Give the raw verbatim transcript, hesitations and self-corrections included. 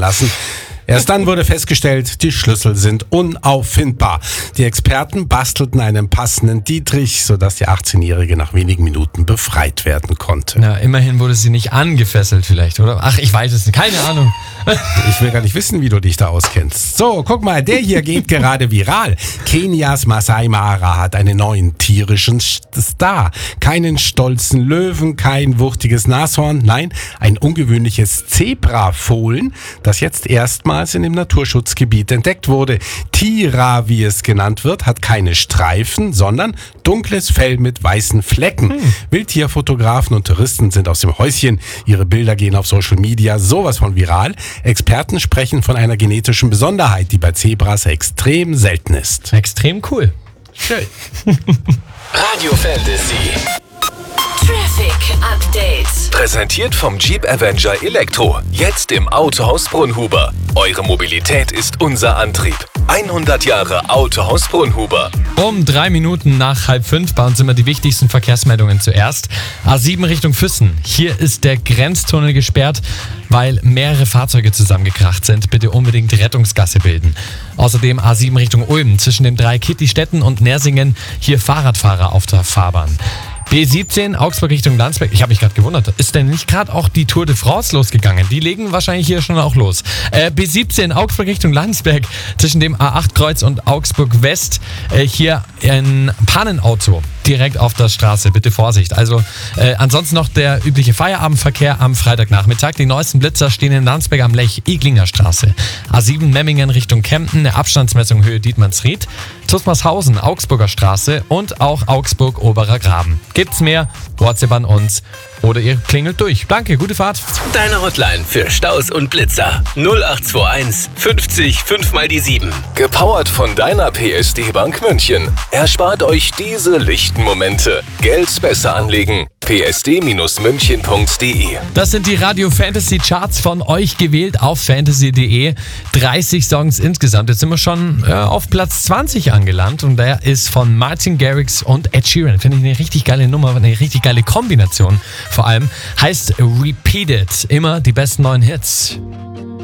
verlassen. Erst dann wurde festgestellt, die Schlüssel sind unauffindbar. Die Experten bastelten einen passenden Dietrich, sodass die achtzehnjährige nach wenigen Minuten befreit werden konnte. Na, immerhin wurde sie nicht angefesselt vielleicht, oder? Ach, ich weiß es nicht, keine Ahnung. Ich will gar nicht wissen, wie du dich da auskennst. So, guck mal, der hier geht gerade viral. Kenias Masai Mara hat einen neuen tierischen Star. Keinen stolzen Löwen, kein wuchtiges Nashorn, nein, ein ungewöhnliches Zebrafohlen, das jetzt erstmals in dem Naturschutzgebiet entdeckt wurde. Tira, wie es genannt wird, hat keine Streifen, sondern dunkles Fell mit weißen Flecken. Hm. Wildtierfotografen und Touristen sind aus dem Häuschen. Ihre Bilder gehen auf Social Media sowas von viral. Experten sprechen von einer genetischen Besonderheit, die bei Zebras extrem selten ist. Extrem cool. Schön. Radio Fantasy. Traffic Update. Präsentiert vom Jeep Avenger Elektro. Jetzt im Autohaus Brunhuber. Eure Mobilität ist unser Antrieb. hundert Jahre Autohaus Brunhuber. Um drei Minuten nach halb fünf bei uns immer die wichtigsten Verkehrsmeldungen zuerst. A sieben Richtung Füssen. Hier ist der Grenztunnel gesperrt, weil mehrere Fahrzeuge zusammengekracht sind. Bitte unbedingt Rettungsgasse bilden. Außerdem A sieben Richtung Ulm. Zwischen den drei Kittistädten und Nersingen. Hier Fahrradfahrer auf der Fahrbahn. B siebzehn, Augsburg Richtung Landsberg. Ich habe mich gerade gewundert, ist denn nicht gerade auch die Tour de France losgegangen? Die legen wahrscheinlich hier schon auch los. Äh, B siebzehn, Augsburg Richtung Landsberg, zwischen dem A acht Kreuz und Augsburg West. Äh, hier ein Pannenauto direkt auf der Straße. Bitte Vorsicht. Also äh, ansonsten noch der übliche Feierabendverkehr am Freitagnachmittag. Die neuesten Blitzer stehen in Landsberg am Lech, Iglinger Straße. A sieben Memmingen Richtung Kempten, eine Abstandsmessung Höhe Dietmannsried. Tusmarshausen, Augsburger Straße und auch Augsburg Oberer Graben. Gibt's mehr? WhatsApp an uns oder ihr klingelt durch. Danke, gute Fahrt. Deine Hotline für Staus und Blitzer. null acht zwei eins fünfzig fünf mal die sieben. Gepowert von deiner P S D Bank München. Erspart euch diese lichten Momente. Geld besser anlegen. p s d münchen punkt d e. Das sind die Radio Fantasy Charts von euch gewählt auf fantasy punkt d e. dreißig Songs insgesamt. Jetzt sind wir schon äh, auf Platz zwanzig angelangt und der ist von Martin Garrix und Ed Sheeran. Finde ich eine richtig geile Nummer, eine richtig geile Kombination. Vor allem heißt Repeated. Immer die besten neuen Hits.